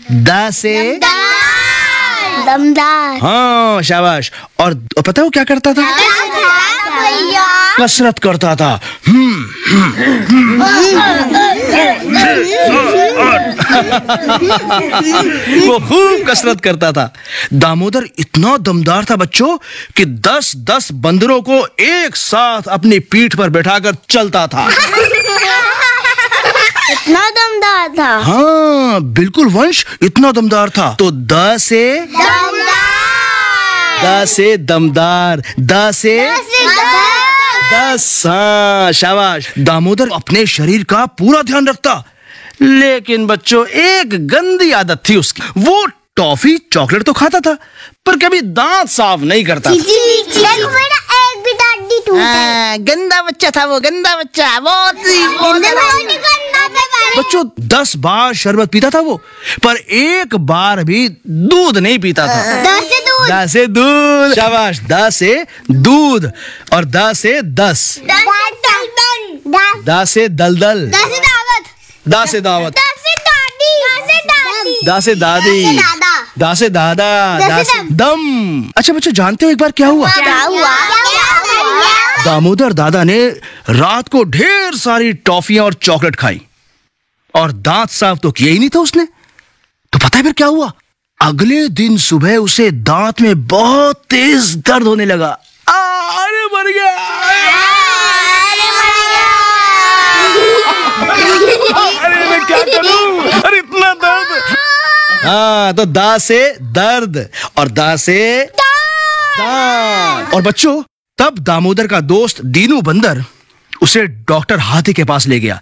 The से दमदार। हाँ शाबाश। और पता है वो क्या करता था? कसरत करता था। वो खूब कसरत करता था। दामोदर इतना दमदार था बच्चों कि 10-10 बंदरों को एक साथ अपनी पीठ पर बैठाकर चलता था। इतना दमदार था। हाँ बिल्कुल वंश, इतना दमदार था। तो द से दमदार, द से 10। हाँ शाबाश। दामोदर अपने शरीर का पूरा ध्यान रखता, लेकिन बच्चों एक गंदी आदत थी उसकी। वो टॉफी चॉकलेट तो खाता था पर कभी दांत साफ नहीं करता था। एक भी दांत नहीं टूटा। गंदा बच्चा था वो, गंदा बच्चा, बहुत बच्चों 10 बार शरबत पीता था वो, पर एक बार भी दूध नहीं पीता था। द से दूध। शाबाश। द से दूध और द से 10। द से दलदल, द से दावत, दा से दादी, दा से दादा, दा से दम। अच्छा बच्चों जानते हो एक बार क्या हुआ? दामोदर दादा ने रात को ढेर सारी टॉफियां और चॉकलेट खाई और दांत साफ तो किया ही नहीं था उसने। तो पता है फिर क्या हुआ? अगले दिन सुबह उसे दांत में बहुत तेज दर्द होने लगा। अरे मर गया। अरे मैं क्या करूं? अरे इतना दर्द। हाँ तो दा से दर्द और दा से दांत। और बच्चों तब दामोदर का दोस्त दीनू बंदर उसे डॉक्टर हाथी के पास ले गया।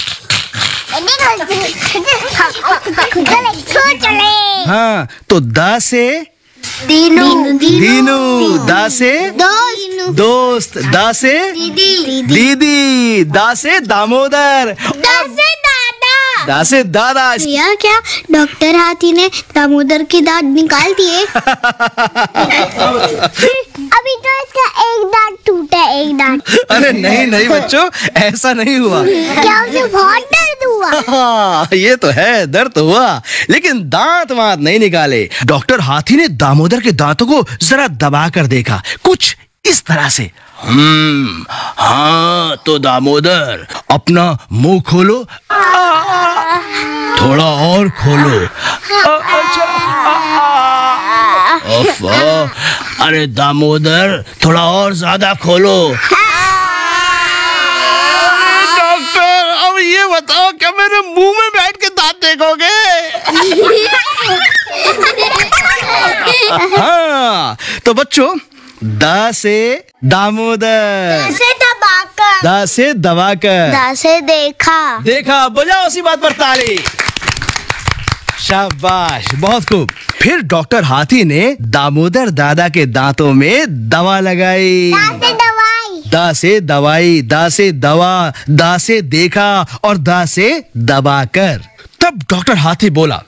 हाँ तो द से दीनू, दा से दोस्त, दा से दीदी, दा से दामोदर, दा से दादा। भैया क्या डॉक्टर हाथी ने दामोदर के दांत निकाल दिए? अभी तो इसका एक दांत टूटा, एक दांत। अरे नहीं नहीं बच्चों, ऐसा नहीं हुआ। क्या उसे बहुत दर्द हुआ? हाँ, ये तो है, दर्द तो हुआ, लेकिन दांत वांत नहीं निकाले। डॉक्टर हाथी ने दामोदर के दांतों को जरा दबा कर देखा, कुछ इस तरह से। हाँ तो दामोदर अपना मुंह खोलो, थोड़ा और खोलो। अरे दामोदर थोड़ा और ज्यादा खोलो। डॉक्टर अब ये बताओ क्या मेरे मुंह में बैठ के दांत देखोगे? हाँ तो बच्चों द से दामोदर, द से दबाकर, द से देखा। बजाओ उसी बात पर ताली। शाबाश, बहुत खूब। फिर डॉक्टर हाथी ने दामोदर दादा के दांतों में दवा लगाई। द से दवाई, द से दवा, द से देखा और द से दबाकर। तब डॉक्टर हाथी बोला,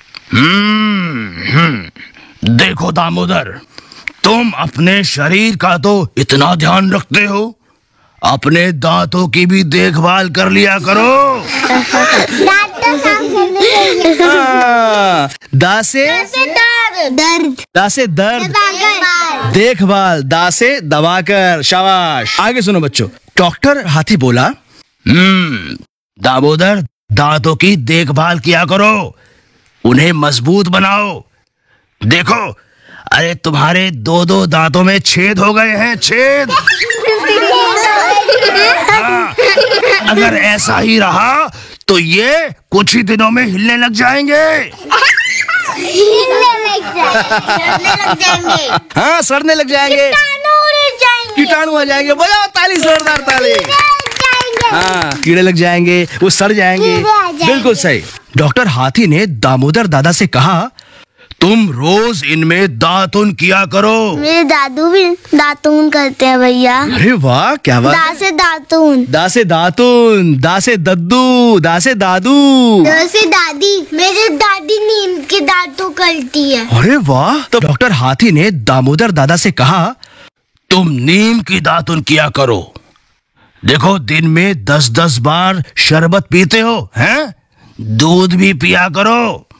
देखो दामोदर, तुम अपने शरीर का तो इतना ध्यान रखते हो, अपने दांतों की भी देखभाल कर लिया करो। दा से दर्द, दा से दर्द, देखभाल, दा से दबाकर। शाबाश। आगे सुनो बच्चों। डॉक्टर हाथी बोला, दामोदर दांतों की देखभाल किया करो, उन्हें मजबूत बनाओ। देखो अरे तुम्हारे 2-2 दांतों में छेद हो गए हैं, छेद। हाँ, अगर ऐसा ही रहा तो ये कुछ ही दिनों में हिलने लग जाएंगे। हाँ सड़ने लग जाएंगे, कीटाणु आ जाएंगे। बजाओ ताली, जोरदार ताली। हाँ कीड़े लग जाएंगे, वो सड़ जाएंगे। बिल्कुल सही। डॉक्टर हाथी ने दामोदर दादा से कहा, तुम रोज इनमें दातुन किया करो। मेरे दादू भी दातून करते हैं भैया। अरे वाह, क्या बात। दा से दातून, दा से दातुन, दा से दद्दू, दा से दादू, दा से दादी। मेरी दादी नीम के दांतों करती है। अरे वाह। तो डॉक्टर हाथी ने दामोदर दादा से कहा, तुम नीम की दातुन किया करो। देखो दिन में 10-10 बार शरबत पीते हो, हैं? दूध भी पिया करो।